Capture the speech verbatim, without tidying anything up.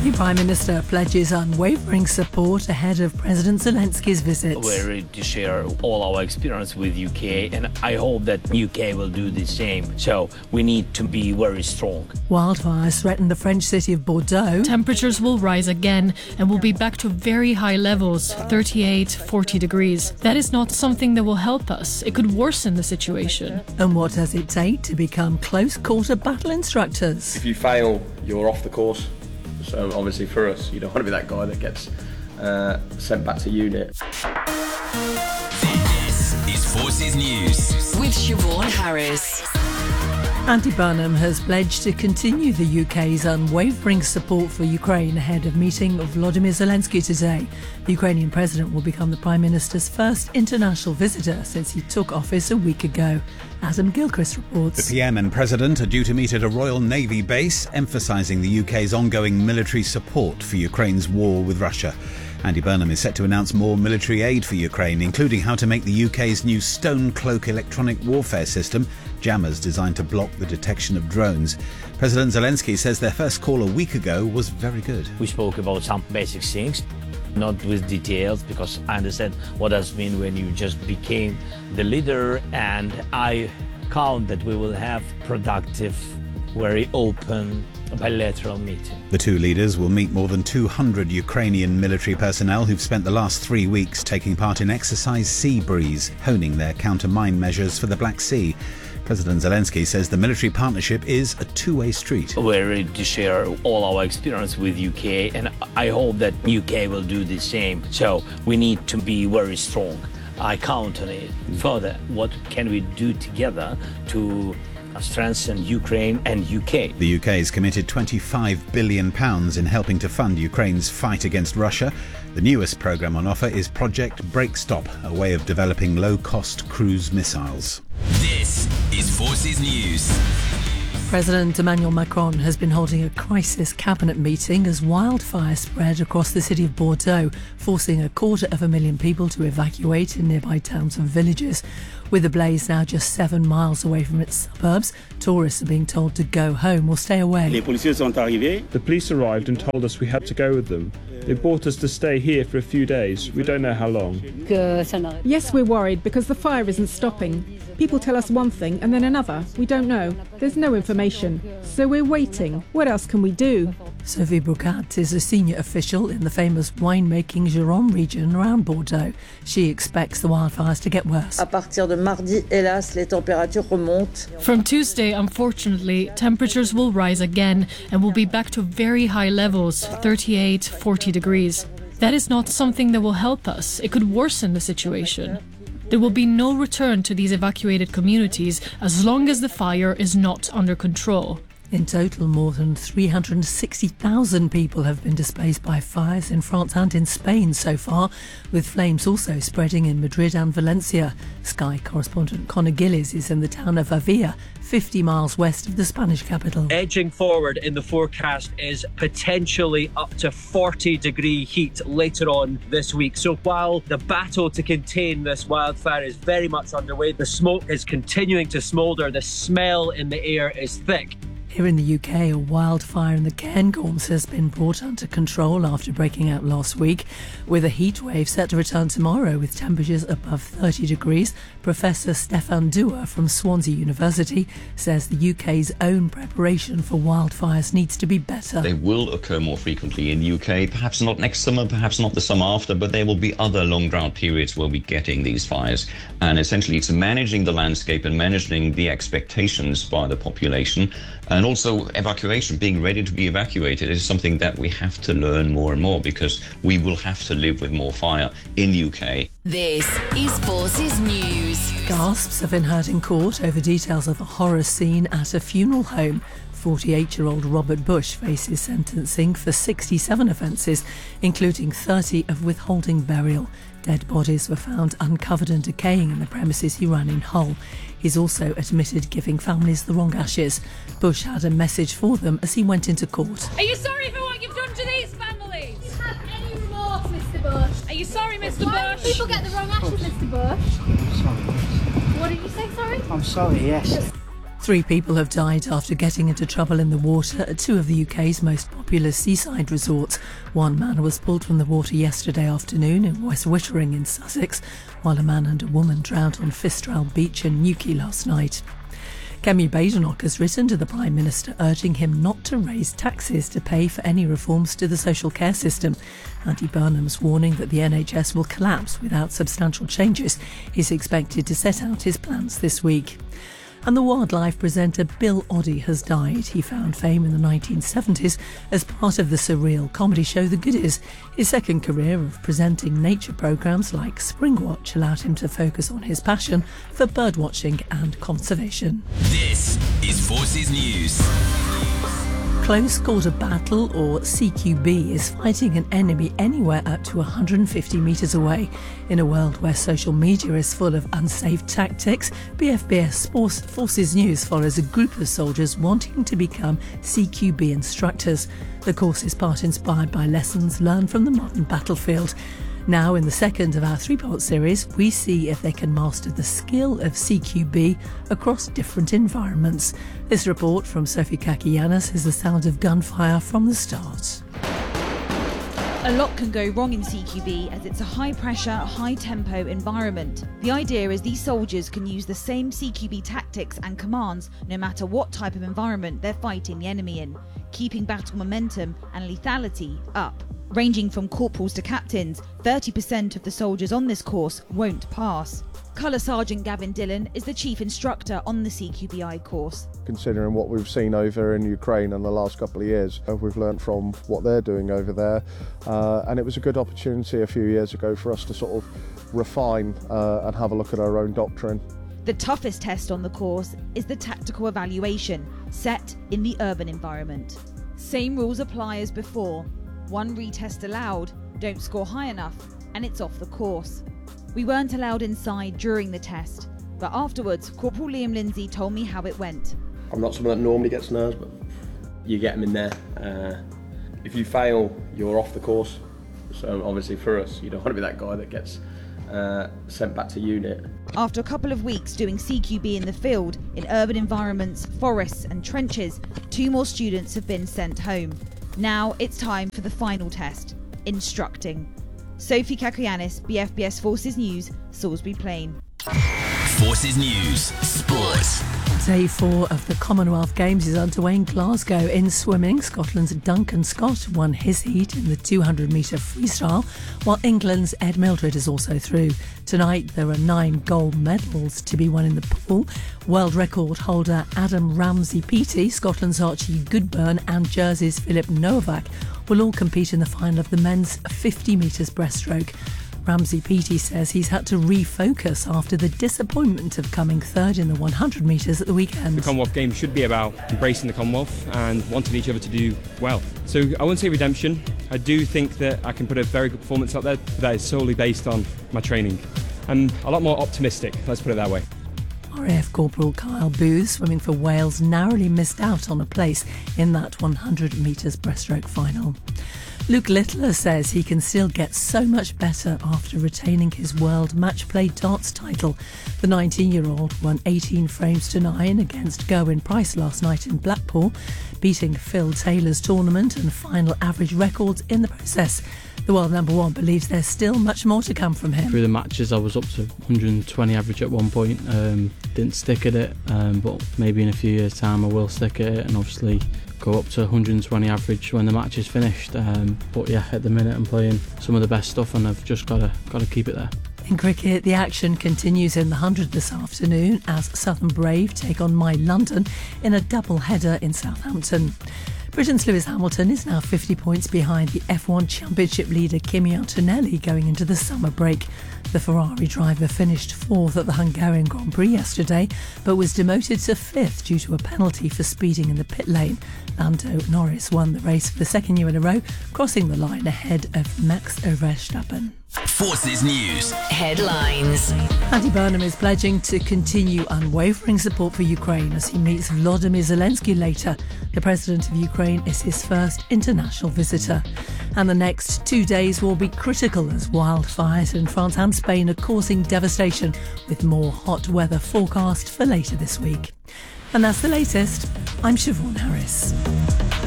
The Prime Minister pledges unwavering support ahead of President Zelensky's visit. We're ready to share all our experience with U K, and I hope that U K will do the same. So we need to be very strong. Wildfires threaten the French city of Bordeaux. Temperatures will rise again and will be back to very high levels, thirty-eight, forty degrees. That is not something that will help us. It could worsen the situation. And what does it take to become close-quarter battle instructors? If you fail, you're off the course. So obviously for us, you don't want to be that guy that gets uh, sent back to unit. This is Forces News with Siobhan Harris. Andy Burnham has pledged to continue the U K's unwavering support for Ukraine ahead of meeting of Volodymyr Zelensky today. The Ukrainian president will become the Prime Minister's first international visitor since he took office a week ago. Adam Gilchrist reports. The P M and President are due to meet at a Royal Navy base, emphasising the U K's ongoing military support for Ukraine's war with Russia. Andy Burnham is set to announce more military aid for Ukraine, including how to make the U K's new Stone Cloak electronic warfare system, jammers designed to block the detection of drones. President Zelensky says their first call a week ago was very good. We spoke about some basic things, not with details, because I understand what does mean when you just became the leader, and I count that we will have productive, very open bilateral meeting. The two leaders will meet more than two hundred Ukrainian military personnel who've spent the last three weeks taking part in Exercise Sea Breeze, honing their counter-mine measures for the Black Sea. President Zelensky says the military partnership is a two-way street. We're ready to share all our experience with U K, and I hope that U K will do the same. So we need to be very strong. I count on it. Further, what can we do together to strengthen Ukraine and U K? The U K has committed twenty-five billion pounds in helping to fund Ukraine's fight against Russia. The newest programme on offer is Project Breakstop, a way of developing low-cost cruise missiles. This is Forces News. President Emmanuel Macron has been holding a crisis cabinet meeting as wildfires spread across the city of Bordeaux, forcing a quarter of a million people to evacuate in nearby towns and villages. With the blaze now just seven miles away from its suburbs, tourists are being told to go home or stay away. The police arrived and told us we had to go with them. They brought us to stay here for a few days. We don't know how long. Yes, we're worried because the fire isn't stopping. People tell us one thing and then another. We don't know. There's no information. So we're waiting. What else can we do? Sophie Brouquat is a senior official in the famous winemaking Gironde region around Bordeaux. She expects the wildfires to get worse. From Tuesday, unfortunately, temperatures will rise again and will be back to very high levels, thirty-eight, forty degrees. That is not something that will help us. It could worsen the situation. There will be no return to these evacuated communities as long as the fire is not under control. In total, more than three hundred sixty thousand people have been displaced by fires in France and in Spain so far, with flames also spreading in Madrid and Valencia. Sky correspondent Conor Gillies is in the town of Avia, fifty miles west of the Spanish capital. Edging forward in the forecast is potentially up to forty degree heat later on this week. So while the battle to contain this wildfire is very much underway, the smoke is continuing to smoulder, the smell in the air is thick. Here in the U K, a wildfire in the Cairngorms has been brought under control after breaking out last week. With a heat wave set to return tomorrow with temperatures above thirty degrees, Professor Stefan Dewar from Swansea University says the U K's own preparation for wildfires needs to be better. They will occur more frequently in the U K, perhaps not next summer, perhaps not the summer after, but there will be other long drought periods where we're getting these fires. And essentially it's managing the landscape and managing the expectations by the population. And also evacuation, being ready to be evacuated, is something that we have to learn more and more because we will have to live with more fire in the U K. This is Forces News. Gasps have been heard in court over details of a horror scene at a funeral home. forty-eight-year-old Robert Bush faces sentencing for sixty-seven offences, including thirty of withholding burial. Dead bodies were found uncovered and decaying in the premises he ran in Hull. He's also admitted giving families the wrong ashes. Bush had a message for them as he went into court. Are you sorry for what you've done to these families? Do you have any remorse, Mister Bush? Are you sorry, Mister Why Bush? do people get the wrong ashes, Mister Bush? I'm sorry. What did you say, sorry? I'm sorry, yes. Three people have died after getting into trouble in the water at two of the U K's most popular seaside resorts. One man was pulled from the water yesterday afternoon in West Wittering in Sussex, while a man and a woman drowned on Fistral Beach in Newquay last night. Kemi Badenoch has written to the Prime Minister urging him not to raise taxes to pay for any reforms to the social care system. Andy Burnham's warning that the N H S will collapse without substantial changes is expected to set out his plans this week. And the wildlife presenter Bill Oddie has died. He found fame in the nineteen seventies as part of the surreal comedy show The Goodies. His second career of presenting nature programmes like Springwatch allowed him to focus on his passion for birdwatching and conservation. This is Forces News. Close Quarter Battle, or C Q B, is fighting an enemy anywhere up to one hundred fifty metres away. In a world where social media is full of unsafe tactics, B F B S Forces News follows a group of soldiers wanting to become C Q B instructors. The course is part inspired by lessons learned from the modern battlefield. Now, in the second of our three-part series, we see if they can master the skill of C Q B across different environments. This report from Sophie Kakianis is the sound of gunfire from the start. A lot can go wrong in C Q B as it's a high-pressure, high-tempo environment. The idea is these soldiers can use the same C Q B tactics and commands no matter what type of environment they're fighting the enemy in, keeping battle momentum and lethality up. Ranging from corporals to captains, thirty percent of the soldiers on this course won't pass. Colour Sergeant Gavin Dillon is the chief instructor on the C Q B I course. Considering what we've seen over in Ukraine in the last couple of years, we've learnt from what they're doing over there, uh, and it was a good opportunity a few years ago for us to sort of refine uh, and have a look at our own doctrine. The toughest test on the course is the tactical evaluation, set in the urban environment. Same rules apply as before. One retest allowed, don't score high enough, and it's off the course. We weren't allowed inside during the test, but afterwards, Corporal Liam Lindsay told me how it went. I'm not someone that normally gets nerves, but you get them in there. Uh, if you fail, you're off the course. So obviously for us, you don't want to be that guy that gets uh, sent back to unit. After a couple of weeks doing C Q B in the field, in urban environments, forests and trenches, two more students have been sent home. Now it's time for the final test, instructing. Sophie Kakianis, B F B S Forces News, Salisbury Plain. Forces News, Sports. Day four of the Commonwealth Games is underway in Glasgow. In swimming, Scotland's Duncan Scott won his heat in the two hundred metre freestyle, while England's Ed Mildred is also through. Tonight there are nine gold medals to be won in the pool. World record holder Adam Ramsey-Peaty, Scotland's Archie Goodburn and Jersey's Philip Novak will all compete in the final of the men's fifty metres breaststroke. Ramsey-Peaty says he's had to refocus after the disappointment of coming third in the one hundred metres at the weekend. The Commonwealth Games should be about embracing the Commonwealth and wanting each other to do well. So I wouldn't say redemption. I do think that I can put a very good performance out there, but that is solely based on my training. I'm a lot more optimistic, let's put it that way. R A F Corporal Kyle Booth, swimming for Wales, narrowly missed out on a place in that one hundred metres breaststroke final. Luke Littler says he can still get so much better after retaining his world match play darts title. The nineteen-year-old won eighteen frames to nine against Gerwyn Price last night in Blackpool, beating Phil Taylor's tournament and final average records in the process. The world number one believes there's still much more to come from him. Through the matches I was up to one hundred twenty average at one point, um, didn't stick at it, um, but maybe in a few years time I will stick at it and obviously go up to one hundred twenty average when the match is finished. Um, but yeah, at the minute I'm playing some of the best stuff and I've just got to got to keep it there. In cricket, the action continues in the hundred this afternoon as Southern Brave take on My London in a double header in Southampton. Britain's Lewis Hamilton is now fifty points behind the F one Championship leader Kimi Antonelli going into the summer break. The Ferrari driver finished fourth at the Hungarian Grand Prix yesterday, but was demoted to fifth due to a penalty for speeding in the pit lane. Lando Norris won the race for the second year in a row, crossing the line ahead of Max Verstappen. Forces News. Headlines. Andy Burnham is pledging to continue unwavering support for Ukraine as he meets Volodymyr Zelensky later. The president of Ukraine is his first international visitor. And the next two days will be critical as wildfires in France and Spain are causing devastation, with more hot weather forecast for later this week. And that's the latest. I'm Siobhan Harris.